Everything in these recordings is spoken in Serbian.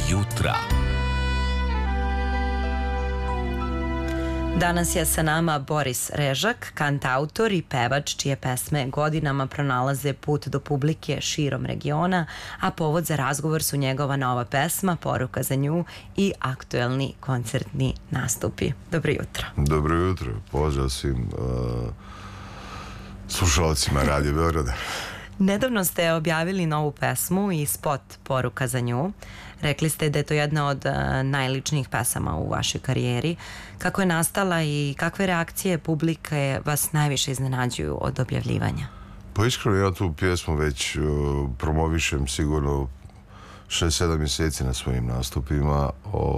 jutra. Danas je sa nama Boris Režak, kantautor i pevač čije pesme godinama pronalaze put do publike širom regiona, a povod za razgovor su njegova nova pesma, Poruka za nju i aktuelni koncertni nastupi. Dobro jutro. Dobro jutro, pozdrav svim slušalcima Radio Beograda. Nedavno ste objavili novu pesmu i spot Poruka za nju. Rekli ste da je to jedna od najličnijih pesama u vašoj karijeri. Kako je nastala i kakve reakcije publike vas najviše iznenađuju od objavljivanja? Pa iskreno, ja tu pjesmu već promovišem sigurno 6-7 mjeseci na svojim nastupima.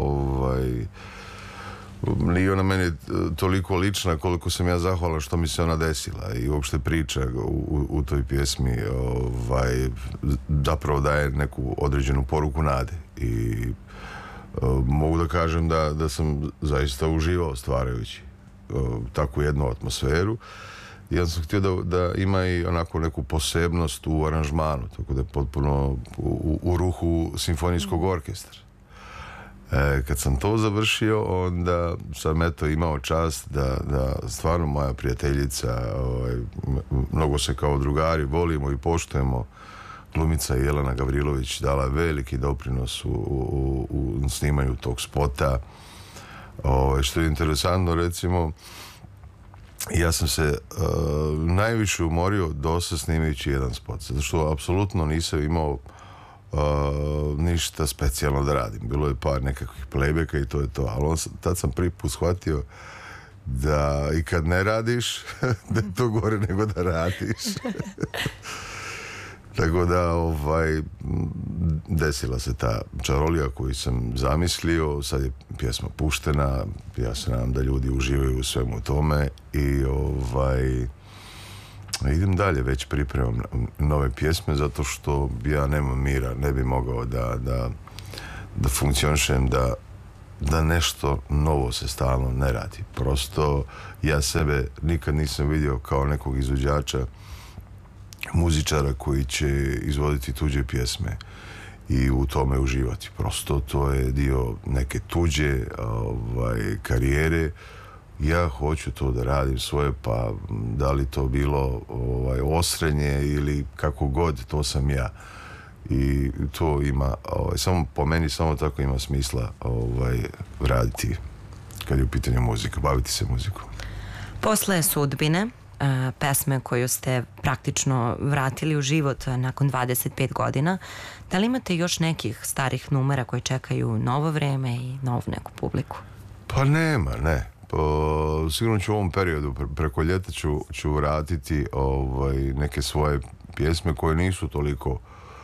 Nije ona meni toliko lična koliko sam ja zahvalan što mi se ona desila, i uopšte priča u toj pjesmi zapravo daje neku određenu poruku nade, i mogu da kažem da sam zaista uživao stvarajući takvu jednu atmosferu. Ja sam htio da ima i onako neku posebnost u aranžmanu, tako da je potpuno u ruhu simfonijskog orkestra. Kad sam to završio, onda sam imao čast da stvarno moja prijateljica, mnogo se kao drugari volimo i poštujemo, glumica Jelena Gavrilović dala veliki doprinos u snimanju tog spota. Što je interesantno, recimo, ja sam se najviše umorio dosta snimajući jedan spot, zato što apsolutno nisam imao ništa specijalno da radim. Bilo je par nekakvih playbacka i to je to, ali tad sam prvi put shvatio da i kad ne radiš da je to gore nego da radiš. Tako da desila se ta čarolija koju sam zamislio, sad je pjesma puštena, ja se nadam da ljudi uživaju u svemu tome, i idem dalje, već pripremam nove pjesme, zato što ja nemam mira, ne bi mogao da funkcionišem, da nešto novo se stalno ne radi. Prosto ja sebe nikad nisam vidio kao nekog izvođača, muzičara koji će izvoditi tuđe pjesme i u tome uživati. Prosto to je dio neke tuđe karijere. Ja hoću to da radim svoje, pa da li to bilo osrenje ili kako god, to sam ja. I to ima, samo po meni, samo tako ima smisla raditi kad je u pitanju muzika, baviti se muzikom. Posle Sudbine, pesme koju ste praktično vratili u život nakon 25 godina, da li imate još nekih starih numera koji čekaju novo vreme i novu neku publiku? Pa nema, ne. Sigurno ću u ovom periodu, preko ljeta ću vratiti neke svoje pjesme koje nisu toliko,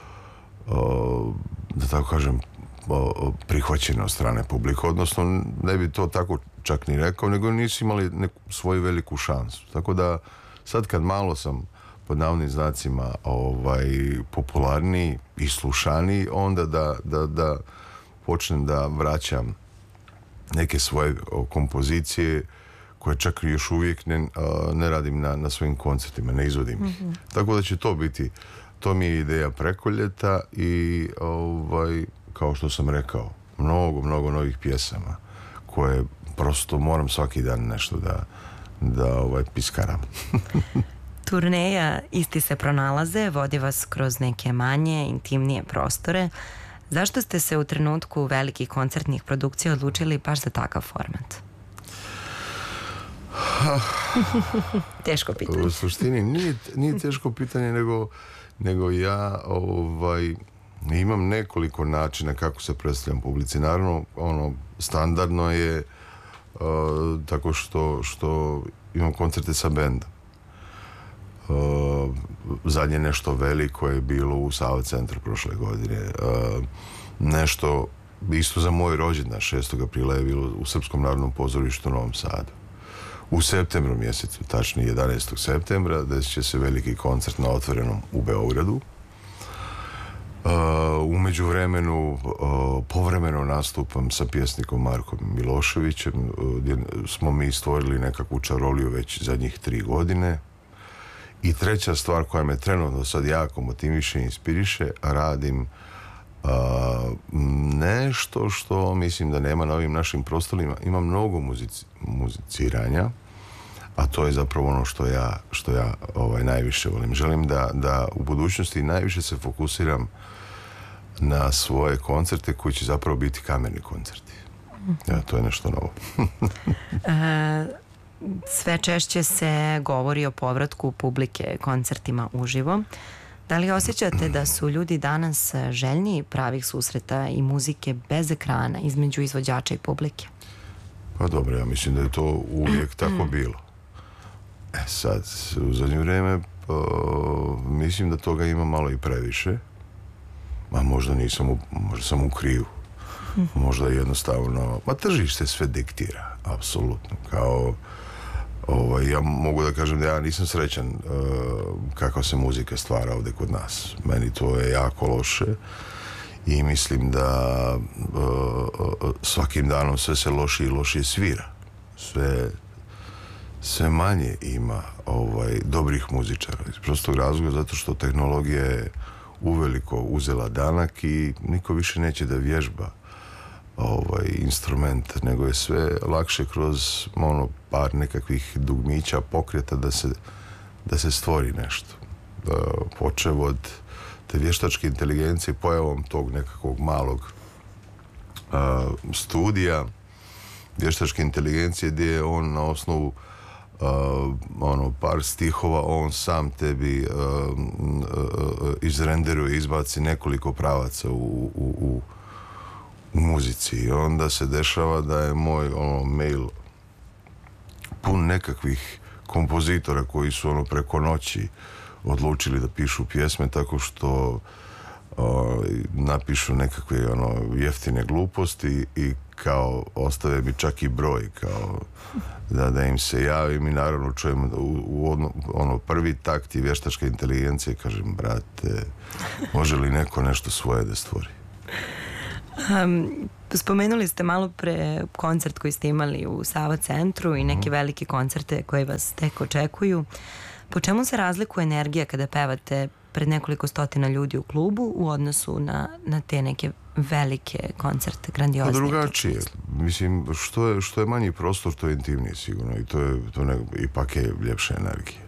da tako kažem, prihvaćene od strane publike, odnosno ne bi to tako čak ni rekao, nego nisu imali neku svoju veliku šansu. Tako da sad kad malo sam, pod navodnim znacima, popularniji i slušaniji, onda da počnem da vraćam neke svoje kompozicije koje čak još uvijek ne radim na svojim koncertima, ne izvodim ih. Tako da će to biti, to mi je ideja preko ljeta, i kao što sam rekao, mnogo novih pjesama koje prosto moram svaki dan nešto da piskaram. Turneja Isti se pronalaze vodi vas kroz neke manje, intimnije prostore. Zašto ste se u trenutku velikih koncertnih produkcija odlučili baš za takav format? Teško pitanje. U suštini nije teško pitanje, nego ja imam nekoliko načina kako se predstavljam publici. Naravno, standardno je tako što imam koncerte sa bendom. Zadnje nešto veliko je bilo u Sava centru prošle godine. Nešto isto za moj rođendan 6. aprila je bilo u Srpskom narodnom pozorištu u Novom Sadu. U septembru mjesecu, tačnije 11. septembra, desit će se veliki koncert na Otvorenom u Beogradu. U međuvremenu povremeno nastupam sa pjesnikom Markom Miloševićem, gdje smo mi stvorili nekakvu čaroliju već zadnjih 3 godine. I treća stvar koja me trenutno sad jako motiviše i inspiriše, radim Nešto što mislim da nema na ovim našim prostorima, ima mnogo muziciranja, a to je zapravo ono što ja najviše volim. Želim da u budućnosti najviše se fokusiram na svoje koncerte koji će zapravo biti kamerni koncerti. To je nešto novo. Sve češće se govori o povratku publike koncertima uživo. Da li osjećate da su ljudi danas željniji pravih susreta i muzike bez ekrana između izvođača i publike? Pa dobro, ja mislim da je to uvijek tako bilo. Sad, u zadnje vrijeme mislim da toga ima malo i previše. Ma možda sam u krivu. Možda jednostavno, tržište sve diktira, apsolutno. Kao, ja mogu da kažem da ja nisam srećan kako se muzika stvara ovdje kod nas. Meni to je jako loše i mislim da svakim danom sve se lošije i lošije svira. Sve manje ima dobrih muzičara. Iz prostog razloga zato što tehnologija je uveliko uzela danak i niko više neće da vježba instrument, nego je sve lakše kroz par nekakvih dugmića pokreta da se stvori nešto. Počev od te vještačke inteligencije, pojavom tog nekakvog malog studija vještačke inteligencije gdje je on na osnovu par stihova on sam tebi izrenderuje, izbaci nekoliko pravaca u muzici i onda se dešava da je moj mail pun nekakvih kompozitora koji su preko noći odlučili da pišu pjesme tako što napišu nekakve jeftine gluposti i kao ostave mi čak i broj kao da im se javim i naravno čujem prvi takt i vještačke inteligencije, kažem, brate, može li neko nešto svoje da stvori? Spomenuli ste malo pre koncert koji ste imali u Sava centru i neke velike koncerte koje vas tek očekuju. Po čemu se razlikuje energija kada pevate pred nekoliko stotina ljudi u klubu u odnosu na te neke velike koncerte, grandioznije? Pa drugačije. Mislim, što je manji prostor, to je intimnije sigurno i ipak je ljepša energija.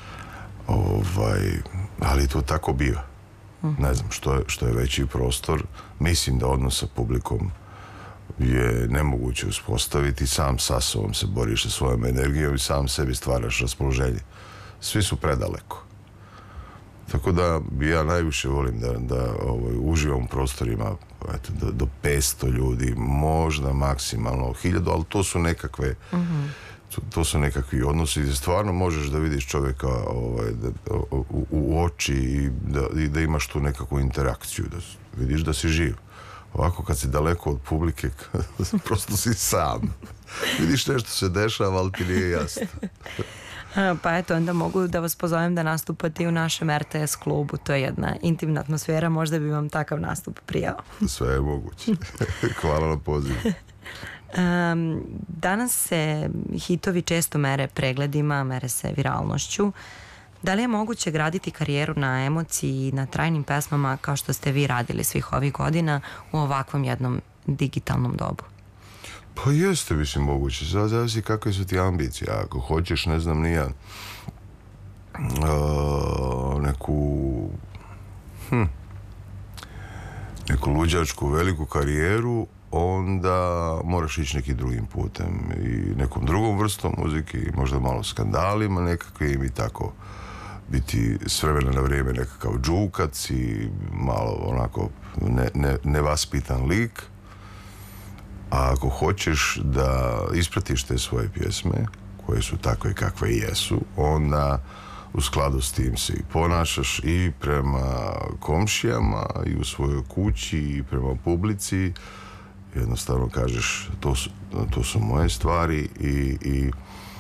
Ali to tako biva. Ne znam, što je veći prostor, mislim da odnos sa publikom je nemoguće uspostaviti. Sam sa sobom se boriš sa svojom energijom i sam sebi stvaraš raspoloženje. Svi su predaleko. Tako da ja najviše volim da uživam u prostorima do 500 ljudi, možda maksimalno 1000, ali to su nekakvi odnosi gdje stvarno možeš da vidiš čovjeka u oči i da imaš tu nekakvu interakciju, da vidiš da si živ. Ovako kad si daleko od publike, prosto si sam. Vidiš nešto se dešava, ali ti nije jasno. Pa eto, onda mogu da vas pozovem da nastupate i u našem RTS klubu. To je jedna intimna atmosfera, možda bi vam takav nastup prijao. Sve je moguće. Hvala na pozivu. Danas se hitovi često mere pregledima, mere se viralnošću. Da li je moguće graditi karijeru na emociji i na trajnim pesmama kao što ste vi radili svih ovih godina u ovakvom jednom digitalnom dobu? Pa jeste, mislim, moguće. Sad zavisi kakve su ti ambicije. Ako hoćeš, ne znam, nija neku luđačku veliku karijeru, onda moraš ići nekim drugim putem i nekom drugom vrstom muzike i možda malo skandalima nekakvim i tako biti s vremena na vrijeme nekakav džukac i malo onako nevaspitan lik. A ako hoćeš da ispratiš te svoje pjesme, koje su takve kakve i jesu, onda u skladu s tim se i ponašaš i prema komšijama i u svojoj kući i prema publici. Jednostavno kažeš to su moje stvari i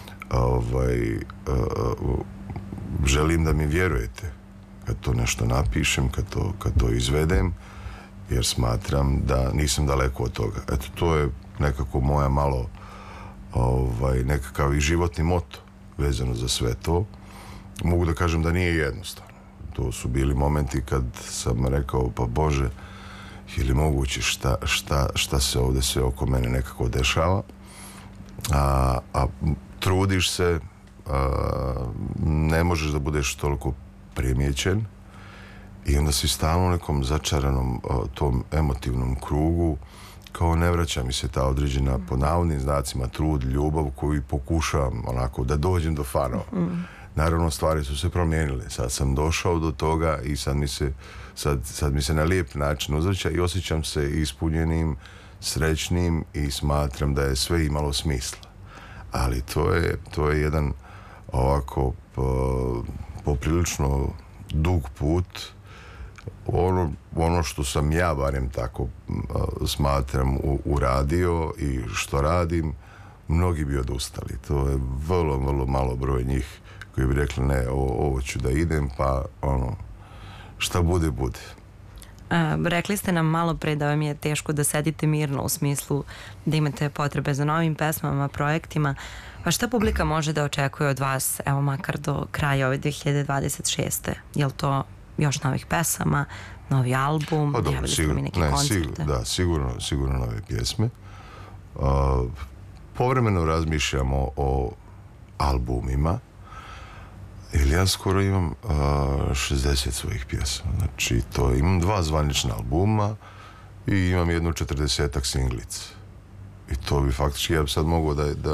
želim da mi vjerujete kad to nešto napišem, kad to izvedem, jer smatram da nisam daleko od toga. Eto, to je nekako moja malo nekakav i životni moto vezano za sve to. Mogu da kažem da nije jednostavno. To su bili momenti kad sam rekao, pa Bože, je li moguće šta se ovdje sve oko mene nekako dešava, a trudiš se, ne možeš da budeš toliko primijećen i onda si stalno u nekom začaranom tom emotivnom krugu, kao ne vraća mi se ta određena, po navodnim znacima, trud, ljubav koju pokušavam onako da dođem do fanova. Naravno, stvari su se promijenile. Sad sam došao do toga i sad mi se na lijep način uzvraća i osjećam se ispunjenim, srećnim i smatram da je sve imalo smisla. Ali to je jedan ovako poprilično dug put. Ono što sam ja barem tako smatram uradio i što radim, mnogi bi odustali. To je vrlo, vrlo malo broj njih koji bi rekli ne, ovo ću da idem, pa šta bude, bude. Rekli ste nam malo pre da vam je teško da sedite mirno, u smislu da imate potrebe za novim pesmama, projektima. Pa šta publika može da očekuje od vas, evo makar do kraja ove 2026. Je li to još novih pesama, novi album, javili ste mi neke koncerte? Da, sigurno nove pjesme. Povremeno razmišljamo o albumima, jer ja skoro imam 60 svojih pjesama. Znači, imam 2 zvanična albuma i imam jednu 40-ak singlica. I to bi faktički, ja bi sad mogao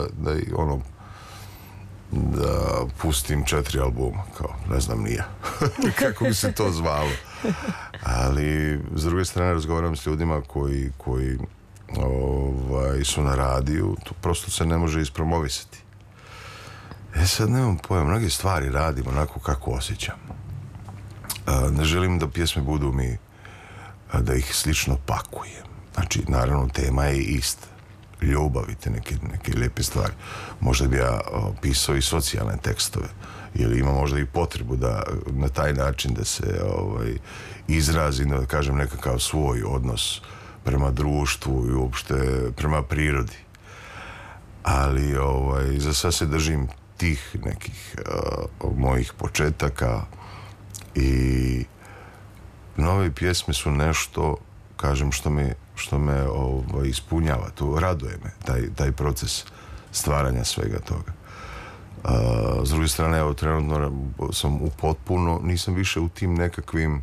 da pustim 4 albuma, kao, ne znam ni ja kako bi se to zvalo. Ali, s druge strane, razgovaram s ljudima koji su na radiju, to prosto se ne može ispromovisati. Sad nemam pojma, mnoge stvari radim onako kako osjećam. Ne želim da pjesme budu mi, da ih slično pakujem. Znači, naravno, tema je ista. Ljubav i te neke lijepe stvari. Možda bi ja pisao i socijalne tekstove, ili imam možda i potrebu da na taj način da se izrazim, da kažem nekakav svoj odnos prema društvu i uopšte prema prirodi. Ali za sad se držim tih nekih mojih početaka i nove pjesme su nešto, kažem, što me ispunjava, to raduje me, taj proces stvaranja svega toga. S druge strane, evo, trenutno sam nisam više u tim nekakvim,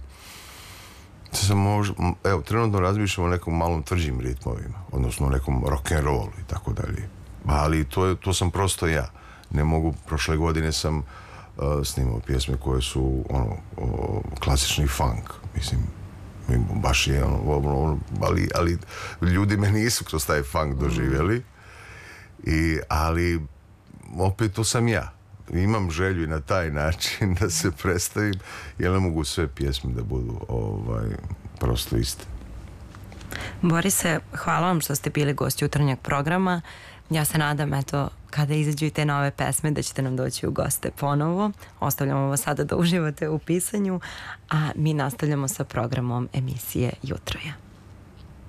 trenutno razmišljam o nekom malom tvrđim ritmovima, odnosno o nekom rock'n'rollu i tako dalje. Ali to sam prosto ja. Ne mogu, prošle godine sam snimao pjesme koje su klasični funk, mislim, baš je ali ljudi me nisu kroz taj funk doživjeli, ali opet to sam ja. Imam želju i na taj način da se predstavim, jer ne mogu sve pjesme da budu prosto iste. Borise, hvala vam što ste bili gost jutarnjeg programa. Ja se nadam, eto, kada izađu i te nove pesme, da ćete nam doći u goste ponovo. Ostavljamo vas sada da uživate u pisanju, a mi nastavljamo sa programom emisije Jutroja.